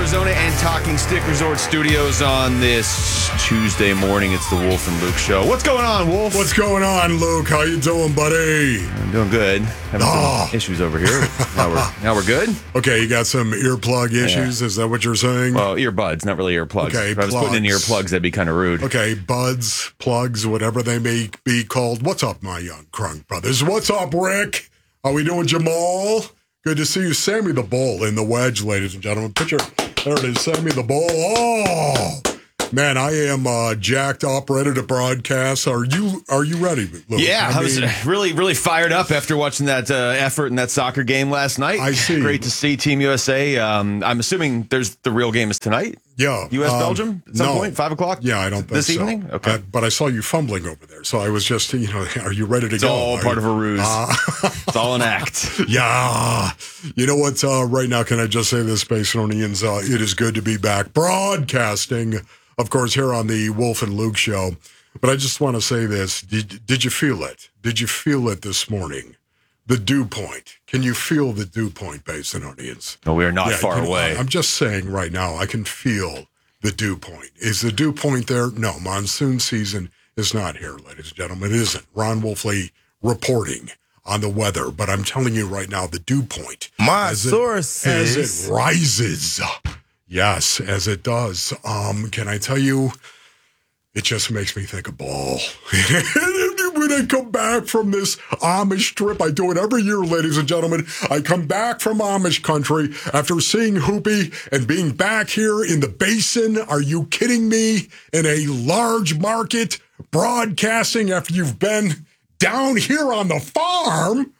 Arizona and Talking Stick Resort Studios on this Tuesday morning. It's the Wolf and Luke Show. What's going on, Wolf? What's going on, Luke? How you doing, buddy? I'm doing good. Having some issues over here. Now we're good? Okay, you got some earplug issues? Yeah. Is that what you're saying? Well, earbuds, not really earplugs. Okay, if I was putting in earplugs, that'd be kind of rude. Okay, buds, plugs, whatever they may be called. What's up, my young crunk brothers? What's up, Rick? How we doing, Jamal? Good to see you. Sammy the Bull in the wedge, ladies and gentlemen. There it is, Sammy the Bull. Oh, man, I am jacked up, ready to broadcast. Are you ready, Luke? Yeah, I was really fired up after watching that effort in that soccer game last night. I see. Great to see Team USA. I'm assuming the real game is tonight? Yeah. U.S.-Belgium at some point, 5 o'clock? Yeah, I don't think this evening? Okay. But I saw you fumbling over there, so I was just, are you ready to it's go? It's all part of a ruse. It's all an act. Yeah. You know what? Right now, can I just say this, Basinonians? It is good to be back broadcasting, of course, here on the Wolf and Luke Show. But I just want to say this. Did you feel it? Did you feel it this morning? The dew point. Can you feel the dew point, Basinonians? No, we are not far away. I'm just saying right now, I can feel the dew point. Is the dew point there? No, monsoon season is not here, ladies and gentlemen. It isn't. Ron Wolfley reporting on the weather, but I'm telling you right now, the dew point. My sources. As it rises. Yes, as it does. Can I tell you, it just makes me think of ball. When I come back from this Amish trip, I do it every year, ladies and gentlemen. I come back from Amish country after seeing Hoopy and being back here in the basin. Are you kidding me? In a large market, broadcasting after you've been down here on the farm.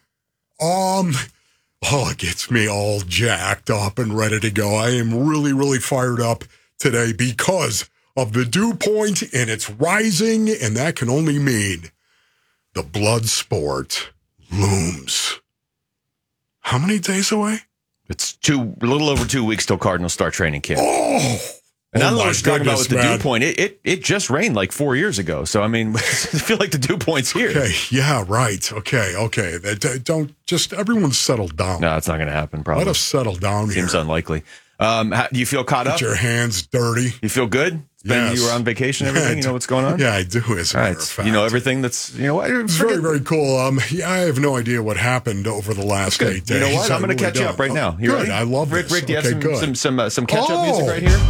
It gets me all jacked up and ready to go. I am really fired up today because of the dew point, and it's rising, and that can only mean the blood sport looms. How many days away? It's a little over 2 weeks till Cardinals start training camp. And I don't know what you're talking about with the dew point. It just rained like 4 years ago. So, I mean, I feel like the dew point's here. Okay, yeah, right. Okay. Don't just, everyone settle down. No, it's not going to happen, probably. Let us settle down Seems here. unlikely. Do you feel caught up? Get your hands dirty. You feel good? Yes. You were on vacation and everything? You know what's going on? Yeah, I do, as a matter of fact. You know everything that's, It's very cool. I have no idea what happened over the last 8 days. You know what? I'm going to catch you up right now. You good. Ready? I love Rick, this. Rick, do you have some catch-up music right here?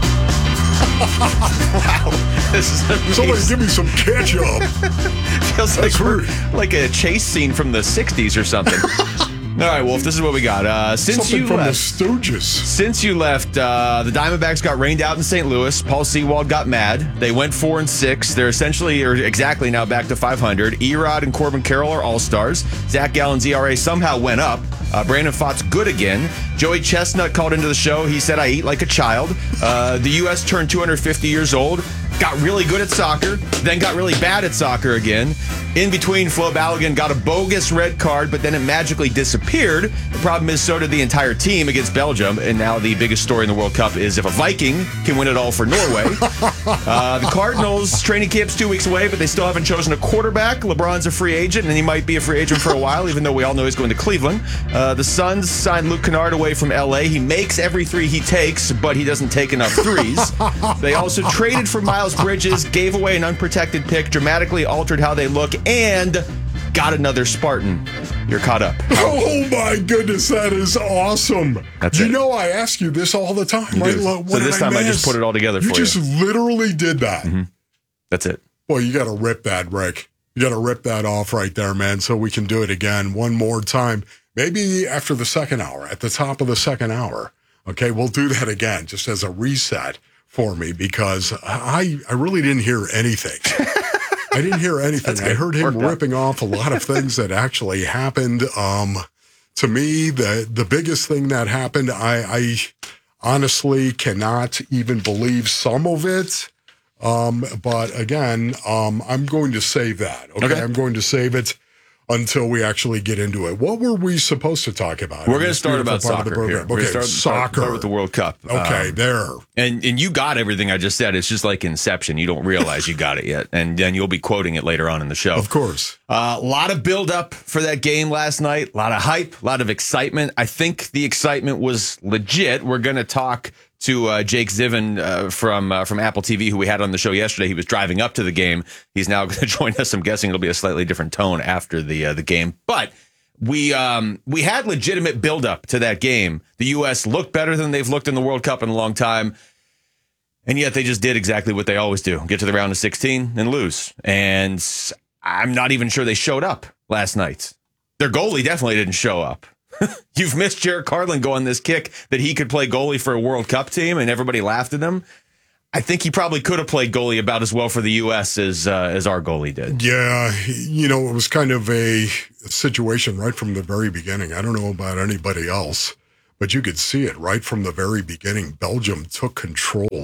Wow. This is amazing. Somebody give me some ketchup. Feels like a chase scene from the 60s or something. All right, Wolf, this is what we got. Since you left, the Stooges. Since you left, the Diamondbacks got rained out in St. Louis. Paul Sewald got mad. They went 4-6. They're essentially, or exactly now, back to 500. Erod and Corbin Carroll are all-stars. Zach Gallen's ERA somehow went up. Brandon Pfaadt's good again. Joey Chestnut called into the show. He said, I eat like a child. The U.S. turned 250 years old. Got really good at soccer, then got really bad at soccer again. In between, Flo Balogun got a bogus red card, but then it magically disappeared. The problem is, so did the entire team against Belgium, and now the biggest story in the World Cup is if a Viking can win it all for Norway. The Cardinals, training camp's 2 weeks away, but they still haven't chosen a quarterback. LeBron's a free agent, and he might be a free agent for a while, even though we all know he's going to Cleveland. The Suns signed Luke Kennard away from L.A. He makes every three he takes, but he doesn't take enough threes. They also traded for Miles Bridges, gave away an unprotected pick, dramatically altered how they look, and got another Spartan. You're caught up. Oh my goodness, that is awesome. That's it. I ask you this all the time. Right? So this time I just put it all together for you. You just literally did that. Mm-hmm. That's it. Boy, you got to rip that, Rick. You got to rip that off right there, man, so we can do it again one more time. Maybe after the second hour, at the top of the second hour. Okay, we'll do that again, just as a reset for me, because I really didn't hear anything. I didn't hear anything. I heard him ripping off a lot of things that actually happened. To me, the biggest thing that happened, I honestly cannot even believe some of it. But again, I'm going to save that. Okay, I'm going to save it until we actually get into it. What were we supposed to talk about? We're going to start about soccer here. Okay, soccer. Start with the World Cup. Okay, there. And you got everything I just said. It's just like Inception. You don't realize you got it yet. And then you'll be quoting it later on in the show. Of course. A lot of build-up for that game last night. A lot of hype, a lot of excitement. I think the excitement was legit. We're going to talk to Jake Ziven from Apple TV, who we had on the show yesterday. He was driving up to the game. He's now going to join us. I'm guessing it'll be a slightly different tone after the game. But we had legitimate buildup to that game. The U.S. looked better than they've looked in the World Cup in a long time. And yet they just did exactly what they always do. Get to the round of 16 and lose. And I'm not even sure they showed up last night. Their goalie definitely didn't show up. You've missed Jarrett Carlin going this kick that he could play goalie for a World Cup team, and everybody laughed at him. I think he probably could have played goalie about as well for the U.S. as our goalie did. Yeah, it was kind of a situation right from the very beginning. I don't know about anybody else, but you could see it right from the very beginning. Belgium took control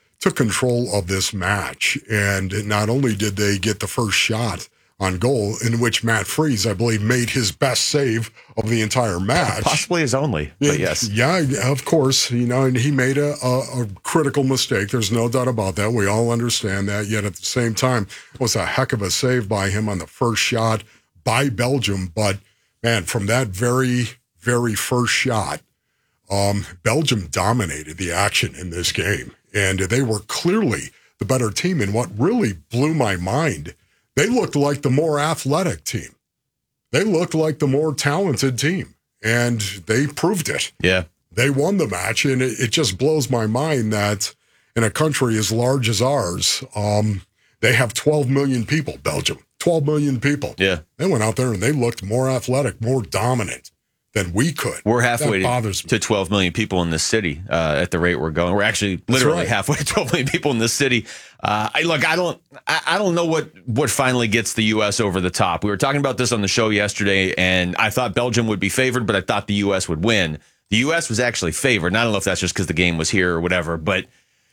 of this match, and not only did they get the first shot on goal, in which Matt Freese, I believe, made his best save of the entire match. Possibly his only, but yes. Yeah, of course. And he made a critical mistake. There's no doubt about that. We all understand that. Yet at the same time, it was a heck of a save by him on the first shot by Belgium. But, man, from that very, very first shot, Belgium dominated the action in this game. And they were clearly the better team. And what really blew my mind, they looked like the more athletic team. They looked like the more talented team, and they proved it. Yeah. They won the match, and it just blows my mind that in a country as large as ours, they have 12 million people, Belgium. 12 million people. Yeah. They went out there, and they looked more athletic, more dominant than we could. We're halfway to 12 million people in this city at the rate we're going. We're actually literally halfway to 12 million people in this city. I don't know what finally gets the U.S. over the top. We were talking about this on the show yesterday, and I thought Belgium would be favored, but I thought the U.S. would win. The U.S. was actually favored. And I don't know if that's just because the game was here or whatever, but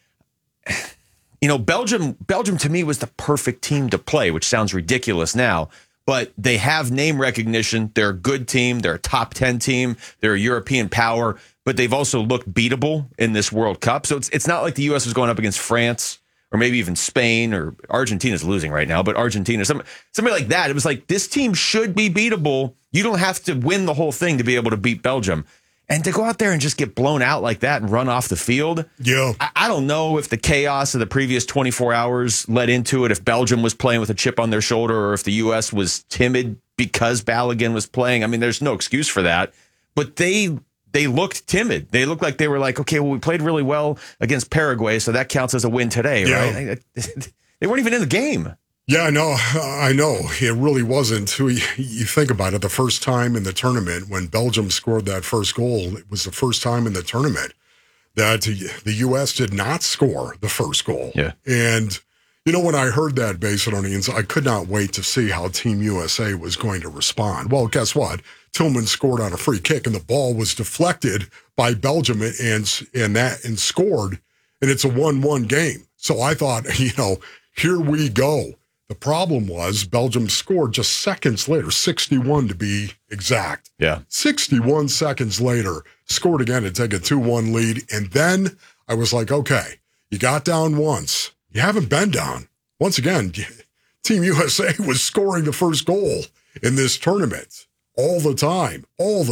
Belgium to me was the perfect team to play, which sounds ridiculous now. But they have name recognition. They're a good team. They're a top 10 team. They're a European power, but they've also looked beatable in this World Cup. So it's not like the U.S. was going up against France or maybe even Spain, or Argentina's losing right now, but Argentina, somebody like that. It was like, this team should be beatable. You don't have to win the whole thing to be able to beat Belgium. And to go out there and just get blown out like that and run off the field. Yeah. I don't know if the chaos of the previous 24 hours led into it, if Belgium was playing with a chip on their shoulder, or if the U.S. was timid because Balogun was playing. I mean, there's no excuse for that. But they looked timid. They looked like they were like, okay, well, we played really well against Paraguay, so that counts as a win today, right? They weren't even in the game. Yeah, I know. It really wasn't. You think about it, the first time in the tournament when Belgium scored that first goal, it was the first time in the tournament that the U.S. did not score the first goal. Yeah. And, when I heard that, Basinonians, I could not wait to see how Team USA was going to respond. Well, guess what? Tillman scored on a free kick, and the ball was deflected by Belgium and scored, and it's a 1-1 game. So I thought, here we go. The problem was Belgium scored just seconds later, 61 to be exact. Yeah. 61 seconds later, scored again to take a 2-1 lead. And then I was like, okay, you got down once. You haven't been down. Once again, Team USA was scoring the first goal in this tournament all the time.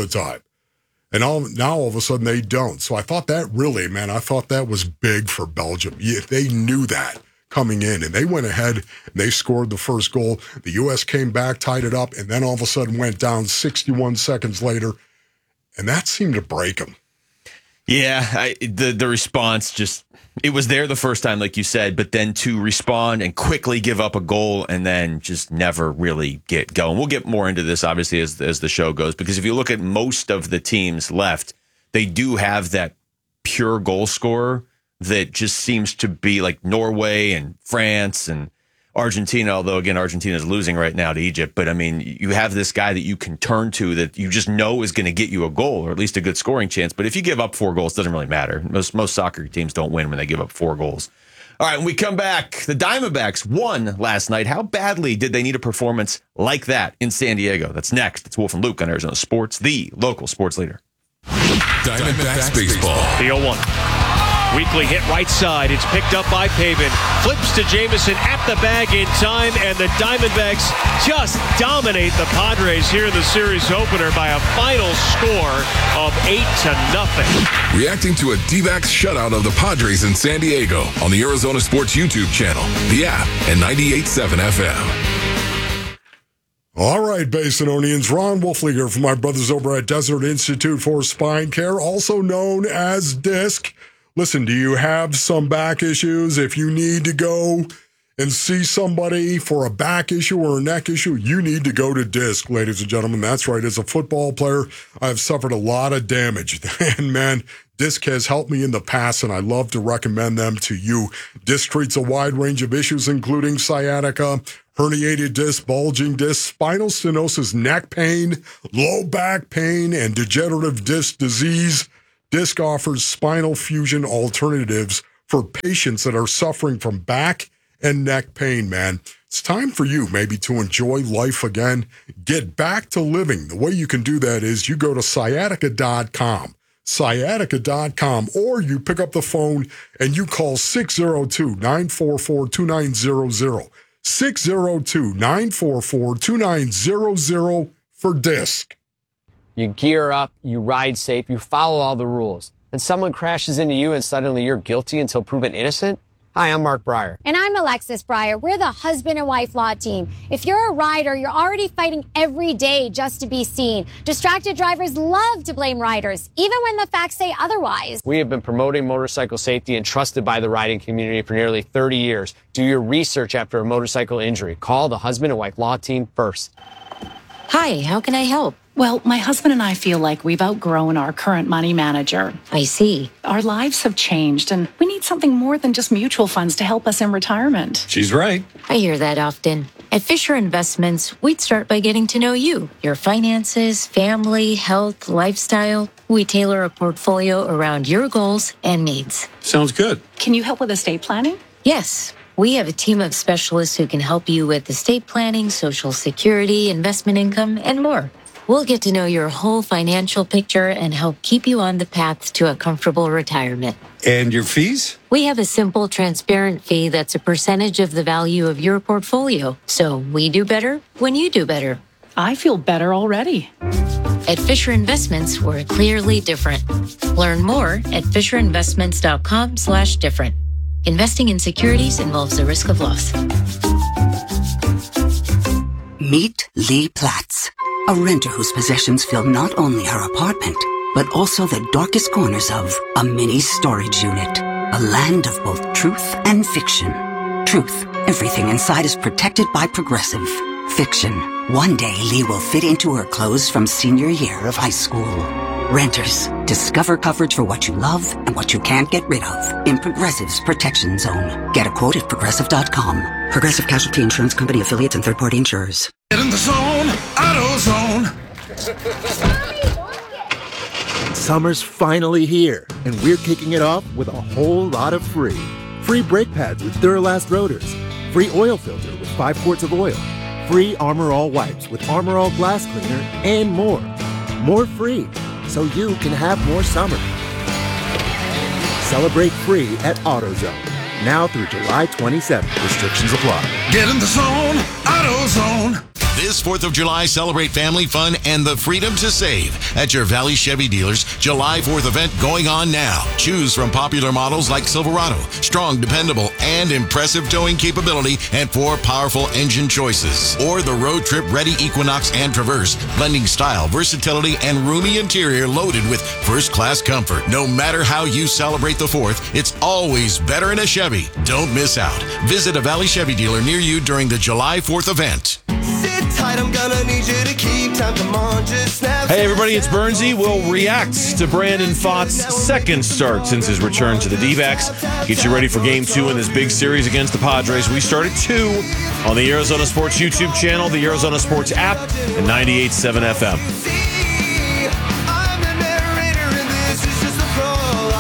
And now all of a sudden they don't. So I thought that was big for Belgium. They knew that coming in, and they went ahead and they scored the first goal. The U.S. came back, tied it up, and then all of a sudden went down 61 seconds later, and that seemed to break them. Yeah, the response just, it was there the first time, like you said, but then to respond and quickly give up a goal and then just never really get going. We'll get more into this, obviously, as the show goes, because if you look at most of the teams left, they do have that pure goal scorer that just seems to be like Norway and France and Argentina, although, again, Argentina is losing right now to Egypt. But, I mean, you have this guy that you can turn to that you just know is going to get you a goal or at least a good scoring chance. But if you give up 4 goals, it doesn't really matter. Most soccer teams don't win when they give up 4 goals. All right, when we come back, the Diamondbacks won last night. How badly did they need a performance like that in San Diego? That's next. It's Wolf and Luke on Arizona Sports, the local sports leader. Diamondbacks baseball. The 0-1. Weekly hit right side. It's picked up by Pavin. Flips to Jamison at the bag in time, and the Diamondbacks just dominate the Padres here in the series opener by a final score of 8-0. Reacting to a D-backs shutout of the Padres in San Diego on the Arizona Sports YouTube channel, the app, and 98.7 FM. All right, Basinonians, Ron Wolfliger from my brothers over at Desert Institute for Spine Care, also known as DISC. Listen, do you have some back issues? If you need to go and see somebody for a back issue or a neck issue, you need to go to DISC, ladies and gentlemen. That's right. As a football player, I've suffered a lot of damage. And man, DISC has helped me in the past, and I love to recommend them to you. DISC treats a wide range of issues, including sciatica, herniated disc, bulging disc, spinal stenosis, neck pain, low back pain, and degenerative disc disease. DISC offers spinal fusion alternatives for patients that are suffering from back and neck pain, man. It's time for you maybe to enjoy life again. Get back to living. The way you can do that is you go to sciatica.com. Sciatica.com, or you pick up the phone and you call 602-944-2900. 602-944-2900 for DISC. You gear up, you ride safe, you follow all the rules. And someone crashes into you and suddenly you're guilty until proven innocent? Hi, I'm Mark Breyer. And I'm Alexis Breyer. We're the husband and wife law team. If you're a rider, you're already fighting every day just to be seen. Distracted drivers love to blame riders, even when the facts say otherwise. We have been promoting motorcycle safety and trusted by the riding community for nearly 30 years. Do your research after a motorcycle injury. Call the husband and wife law team first. Hi, how can I help? Well, my husband and I feel like we've outgrown our current money manager. I see. Our lives have changed, and we need something more than just mutual funds to help us in retirement. She's right. I hear that often. At Fisher Investments, we'd start by getting to know you, your finances, family, health, lifestyle. We tailor a portfolio around your goals and needs. Sounds good. Can you help with estate planning? Yes. We have a team of specialists who can help you with estate planning, Social Security, investment income, and more. We'll get to know your whole financial picture and help keep you on the path to a comfortable retirement. And your fees? We have a simple, transparent fee that's a percentage of the value of your portfolio. So we do better when you do better. I feel better already. At Fisher Investments, we're clearly different. Learn more at FisherInvestments.com/different. Investing in securities involves a risk of loss. Meet Lee Platts, a renter whose possessions fill not only her apartment, but also the darkest corners of a mini storage unit. A land of both truth and fiction. Truth, everything inside is protected by Progressive. Fiction, one day Lee will fit into her clothes from senior year of high school. Renters, discover coverage for what you love and what you can't get rid of in Progressive's Protection Zone. Get a quote at Progressive.com. Progressive Casualty Insurance Company affiliates and third-party insurers. Get in the zone, AutoZone. Summer's finally here, and we're kicking it off with a whole lot of free. Free brake pads with Duralast rotors. Free oil filter with 5 quarts of oil. Free Armor All wipes with Armor All glass cleaner, and more. More free, so you can have more summer. Celebrate free at AutoZone. Now through July 27th. Restrictions apply. Get in the zone, AutoZone. This 4th of July, celebrate family fun and the freedom to save at your Valley Chevy dealers. July 4th event going on now. Choose from popular models like Silverado, strong, dependable, and impressive towing capability, and 4 powerful engine choices. Or the road trip ready Equinox and Traverse, blending style, versatility, and roomy interior loaded with first-class comfort. No matter how you celebrate the 4th, it's always better in a Chevy. Don't miss out. Visit a Valley Chevy dealer near you during the July 4th event. I'm gonna need you to keep time. Come on, just snap. Hey, everybody, it's Bernsey. We'll react to Brandon Pfaadt's second start since his return to the D-backs. Get you ready for Game 2 in this big series against the Padres. We start at 2 on the Arizona Sports YouTube channel, the Arizona Sports app, and 98.7 FM. I'm the narrator, and this is just the prologue.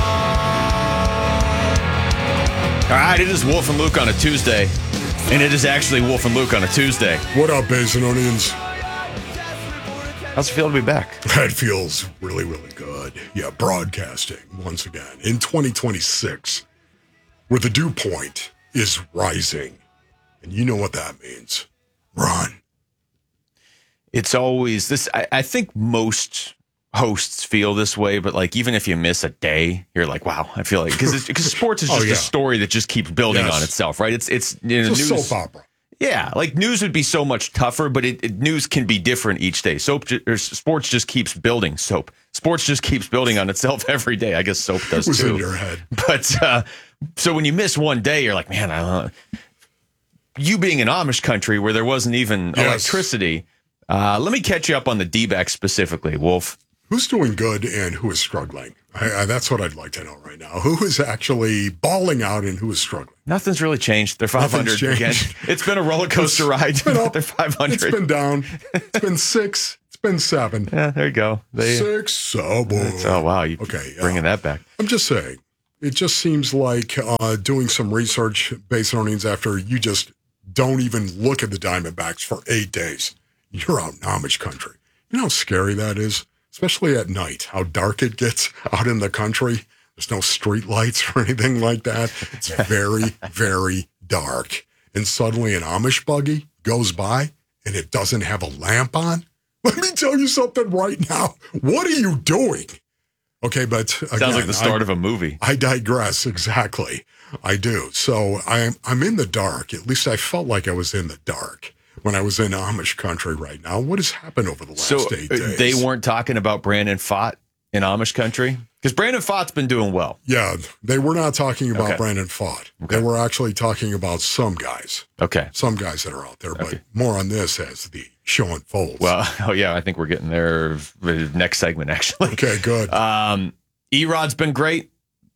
All right, it is Wolf and Luke on a Tuesday. And it is actually Wolf and Luke on a Tuesday. What up, Basinonians? How's it feel to be back? That feels really, really good. good. Yeah, broadcasting once again in 2026, where the dew point is rising. And you know what that means. Run. It's always this. I think most hosts feel this way, but like even if you miss a day, you're like, wow, I feel like because sports is just a story that just keeps building on itself, right? It's a soap opera. Yeah, like news would be so much tougher, but news can be different each day. Sports just keeps building. Sports just keeps building on itself every day. I guess soap does What's too. in your head? But so when you miss one day, you're like, man, I don't know. You being in Amish country where there wasn't even electricity, let me catch you up on the D-backs specifically, Wolf. Who's doing good and who is struggling? That's what I'd like to know right now. Who is actually balling out and who is struggling? Nothing's really changed. They're 500 again. It's been a roller coaster ride. It's been up. They're 500. It's been down. It's been 6. It's been 7. Yeah, there you go. 6. Oh, boy. Oh, wow. You bringing that back. I'm just saying. It just seems like doing some research-based earnings after you just don't even look at the Diamondbacks for 8 days. You're out in Amish country. You know how scary that is? Especially at night, how dark it gets out in the country. There's no street lights or anything like that. It's very, very dark. And suddenly an Amish buggy goes by and it doesn't have a lamp on. Let me tell you something right now. What are you doing? Okay, but again, sounds like the start of a movie. I digress. Exactly. I do. So I'm in the dark. At least I felt like I was in the dark when I was in Amish country right now. What has happened over the last 8 days? They weren't talking about Brandon Pfaadt in Amish country? Because Brandon Pfaadt's been doing well. Yeah, they were not talking about Brandon Pfaadt. Okay. They were actually talking about some guys. Okay. Some guys that are out there, but more on this as the show unfolds. Well, I think we're getting there next segment, actually. Okay, good. Erod's been great.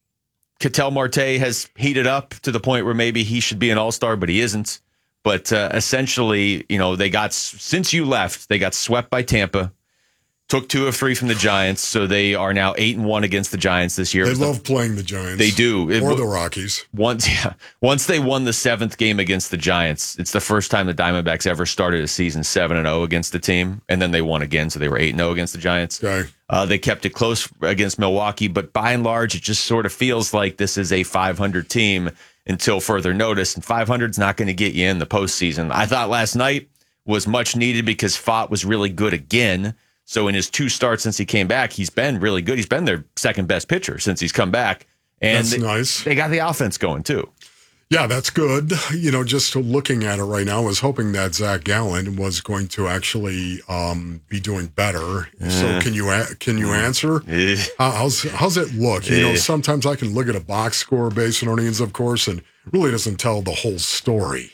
Ketel Marte has heated up to the point where maybe he should be an all-star, but he isn't. But essentially, since you left, they got swept by Tampa, took 2 of 3 from the Giants, so they are now 8-1 against the Giants this year. They love playing the Giants. They do. Or the Rockies. Once they won the 7th game against the Giants, it's the first time the Diamondbacks ever started a season 7-0 against the team, and then they won again, so they were 8-0 against the Giants. Okay. They kept it close against Milwaukee, but by and large, it just sort of feels like this is a 500 team until further notice, and 500 is not going to get you in the postseason. I thought last night was much needed because Pfaadt was really good again. So in his 2 starts since he came back, he's been really good. He's been their second best pitcher since he's come back. And that's nice. They got the offense going too. Yeah, that's good. Just looking at it right now, I was hoping that Zach Gallen was going to actually be doing better. So can you answer? How's it look? Sometimes I can look at a box score based on earnings, of course, and really doesn't tell the whole story.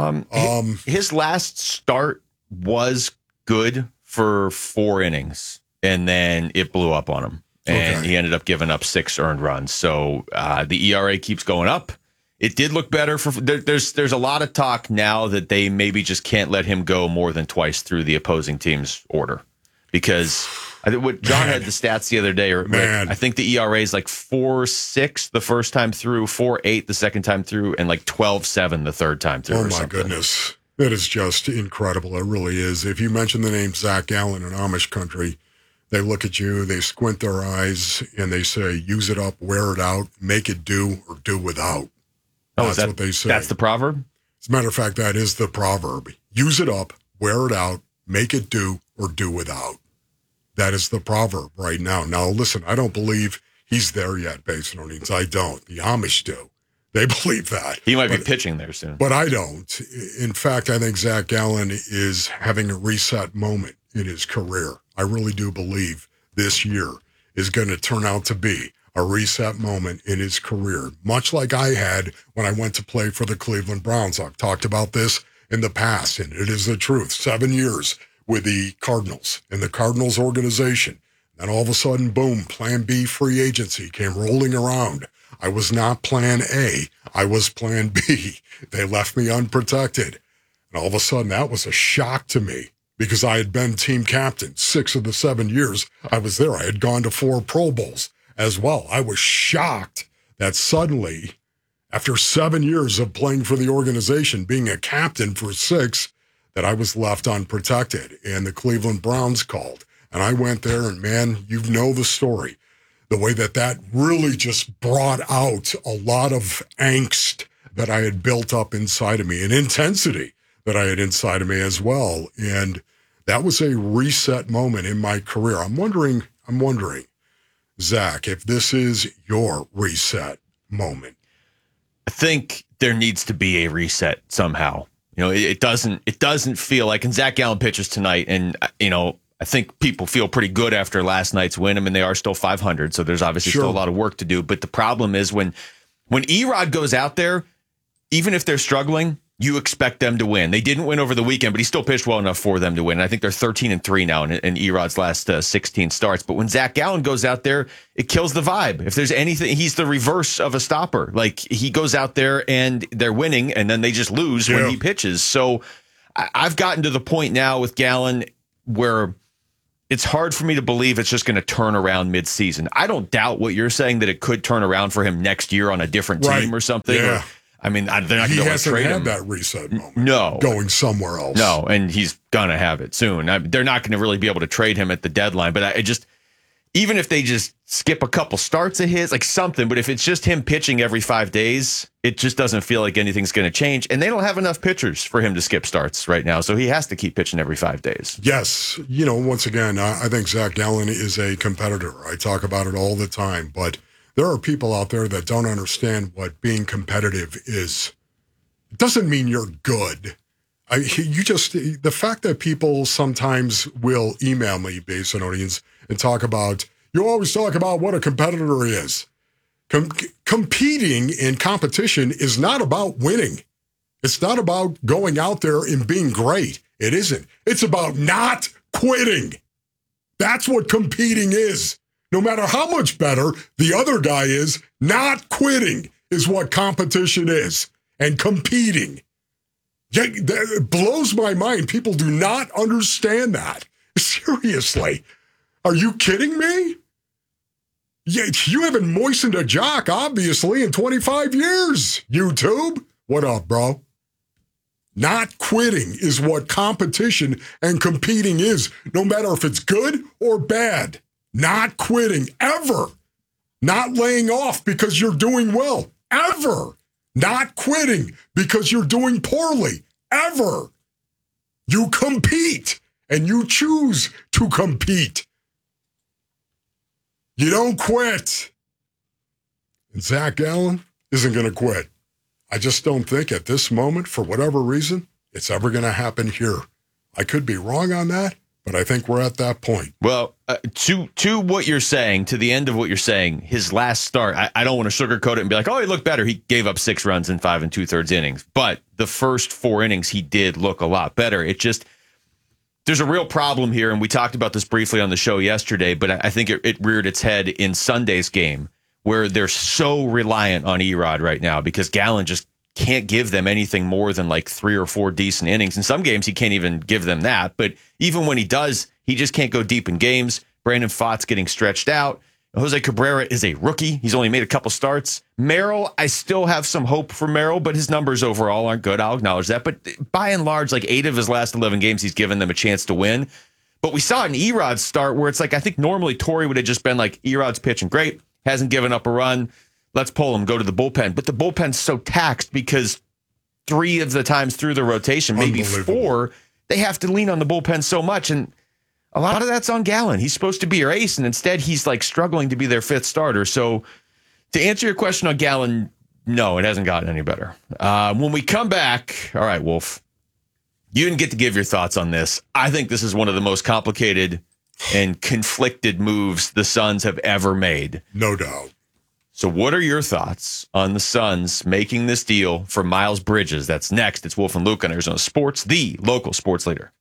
His last start was good for 4 innings, and then it blew up on him, and he ended up giving up 6 earned runs. So the ERA keeps going up. It did look better. There's a lot of talk now that they maybe just can't let him go more than twice through the opposing team's order, because John had the stats the other day. I think the ERA is like 4.6 the first time through, 4.8 the second time through, and like 12.7 the third time through. Oh my goodness. That is just incredible. It really is. If you mention the name Zach Gallen in Amish country, they look at you, they squint their eyes, and they say, use it up, wear it out, make it do, or do without. That's what they say. That's the proverb? As a matter of fact, that is the proverb. Use it up, wear it out, make it do, or do without. That is the proverb right now. Now, listen, I don't believe he's there yet based on earnings. I don't. The Amish do. They believe that. He might be pitching there soon. But I don't. In fact, I think Zach Gallen is having a reset moment in his career. I really do believe this year is going to turn out to be a reset moment in his career, much like I had when I went to play for the Cleveland Browns. I've talked about this in the past, and it is the truth. 7 years with the Cardinals and the Cardinals organization. Then all of a sudden, boom, Plan B free agency came rolling around. I was not Plan A. I was Plan B. They left me unprotected. And all of a sudden, that was a shock to me because I had been team captain 6 of the 7 years I was there. I had gone to 4 Pro Bowls as well. I was shocked that suddenly, after 7 years of playing for the organization, being a captain for 6, that I was left unprotected. And the Cleveland Browns called. And I went there, and man, you know the story. the way that really just brought out a lot of angst that I had built up inside of me, and intensity that I had inside of me as well. And that was a reset moment in my career. I'm wondering, Zach, if this is your reset moment. I think there needs to be a reset somehow. You know, it doesn't feel like, and Zach Gallen pitches tonight, and, you know, I think people feel pretty good after last night's win. I mean, they are still 500, so there's obviously still a lot of work to do. But the problem is when Erod goes out there, even if they're struggling, you expect them to win. They didn't win over the weekend, but he still pitched well enough for them to win. And I think they're 13-3 now in Erod's last 16 starts. But when Zach Gallen goes out there, it kills the vibe. If there's anything, he's the reverse of a stopper. Like, he goes out there and they're winning, and then they just lose when he pitches. So I've gotten to the point now with Gallen where it's hard for me to believe it's just going to turn around midseason. I don't doubt what you're saying, that it could turn around for him next year on a different team or something. Yeah. Or, I mean, they're not going to trade him. He hasn't had that reset moment. No. Going somewhere else. No, and he's going to have it soon. They're not going to really be able to trade him at the deadline. But even if they just skip a couple starts of his, like something, but if it's just him pitching every 5 days, it just doesn't feel like anything's going to change. And they don't have enough pitchers for him to skip starts right now. So he has to keep pitching every 5 days. Yes. You know, once again, I think Zach Gallen is a competitor. I talk about it all the time. But there are people out there that don't understand what being competitive is. It doesn't mean you're good. The fact that people sometimes will email me, Basinonians, and talk about, you always talk about what a competitor is. Competing in competition is not about winning. It's not about going out there and being great. It isn't. It's about not quitting. That's what competing is. No matter how much better the other guy is, not quitting is what competition is. And competing. Yeah, it blows my mind. People do not understand that. Seriously. Are you kidding me? Yeah, you haven't moistened a jock, obviously, in 25 years, YouTube. What up, bro? Not quitting is what competition and competing is, no matter if it's good or bad. Not quitting, ever. Not laying off because you're doing well, ever. Not quitting because you're doing poorly, ever. You compete, and you choose to compete. You don't quit. And Zach Gallen isn't going to quit. I just don't think at this moment, for whatever reason, it's ever going to happen here. I could be wrong on that, but I think we're at that point. Well, to what you're saying, to the end of what you're saying, his last start, I don't want to sugarcoat it and be like, oh, he looked better. He gave up 6 runs in 5 2/3 innings. But the first 4 innings, he did look a lot better. It just, there's a real problem here, and we talked about this briefly on the show yesterday, but I think it reared its head in Sunday's game, where they're so reliant on Erod right now because Gallen just can't give them anything more than like 3 or 4 decent innings. In some games, he can't even give them that. But even when he does, he just can't go deep in games. Brandon Pfaadt's getting stretched out. Jose Cabrera is a rookie. He's only made a couple starts. Merrill, I still have some hope for Merrill, but his numbers overall aren't good. I'll acknowledge that. But by and large, like 8 of his last 11 games, he's given them a chance to win. But we saw an Erod start where it's like, I think normally Torrey would have just been like, Erod's pitching great, hasn't given up a run. Let's pull him, go to the bullpen. But the bullpen's so taxed because 3 of the times through the rotation, maybe 4, they have to lean on the bullpen so much. And a lot of that's on Gallen. He's supposed to be your ace, and instead he's like struggling to be their 5th starter. So to answer your question on Gallen, no, it hasn't gotten any better. When we come back, all right, Wolf, you didn't get to give your thoughts on this. I think this is one of the most complicated and conflicted moves the Suns have ever made. No doubt. So what are your thoughts on the Suns making this deal for Miles Bridges? That's next. It's Wolf and Luke on Arizona Sports, the local sports leader.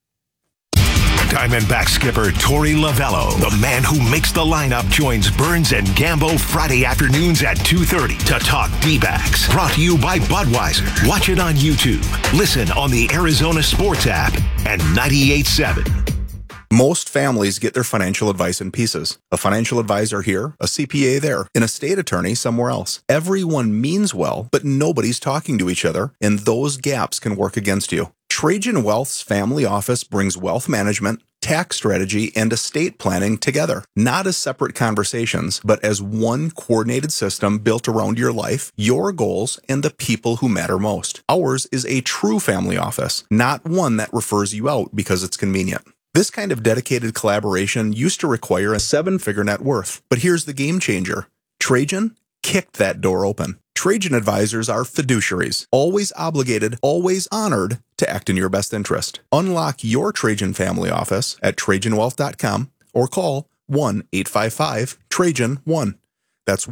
Diamondback skipper Torey Lovullo, the man who makes the lineup, joins Burns and Gambo Friday afternoons at 2:30 to talk D-backs. Brought to you by Budweiser. Watch it on YouTube. Listen on the Arizona Sports app and 98.7. Most families get their financial advice in pieces. A financial advisor here, a CPA there, an estate attorney somewhere else. Everyone means well, but nobody's talking to each other, and those gaps can work against you. Trajan Wealth's family office brings wealth management, tax strategy, and estate planning together, not as separate conversations, but as one coordinated system built around your life, your goals, and the people who matter most. Ours is a true family office, not one that refers you out because it's convenient. This kind of dedicated collaboration used to require a 7-figure net worth, but here's the game changer. Trajan kicked that door open. Trajan advisors are fiduciaries, always obligated, always honored to act in your best interest. Unlock your Trajan family office at TrajanWealth.com or call 1-855-TRAJAN-1. That's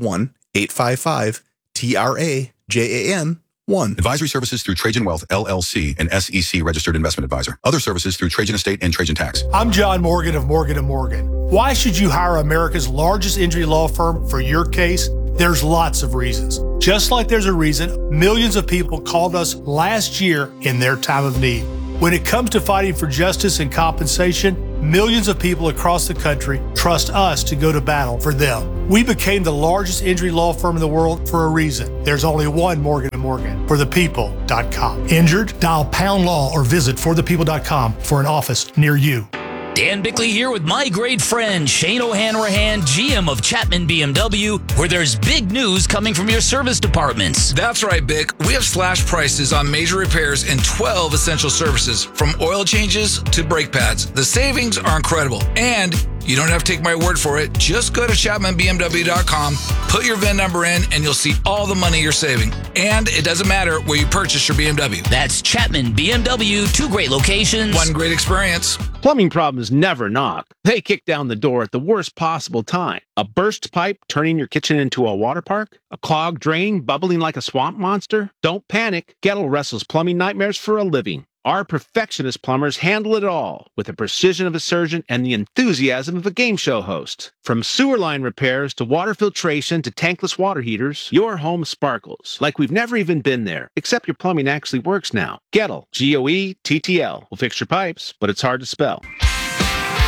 1-855-TRAJAN-1. Advisory services through Trajan Wealth, LLC, an SEC registered investment advisor. Other services through Trajan Estate and Trajan Tax. I'm John Morgan of Morgan & Morgan. Why should you hire America's largest injury law firm for your case? There's lots of reasons. Just like there's a reason millions of people called us last year in their time of need. When it comes to fighting for justice and compensation, millions of people across the country trust us to go to battle for them. We became the largest injury law firm in the world for a reason. There's only one Morgan & Morgan, forthepeople.com. Injured? Dial pound law or visit forthepeople.com for an office near you. Dan Bickley here with my great friend Shane O'Hanrahan, GM of Chapman BMW, where there's big news coming from your service departments. That's right, Bick. We have slashed prices on major repairs and 12 essential services, from oil changes to brake pads. The savings are incredible, and you don't have to take my word for it. Just go to ChapmanBMW.com, put your VIN number in, and you'll see all the money you're saving. And it doesn't matter where you purchase your BMW. That's Chapman BMW, 2 great locations, 1 great experience. Plumbing problems never knock. They kick down the door at the worst possible time. A burst pipe turning your kitchen into a water park? A clogged drain bubbling like a swamp monster? Don't panic. Gettle wrestles plumbing nightmares for a living. Our perfectionist plumbers handle it all with the precision of a surgeon and the enthusiasm of a game show host. From sewer line repairs to water filtration to tankless water heaters, your home sparkles like we've never even been there, except your plumbing actually works now. Gettle, Goettl, will fix your pipes, but it's hard to spell.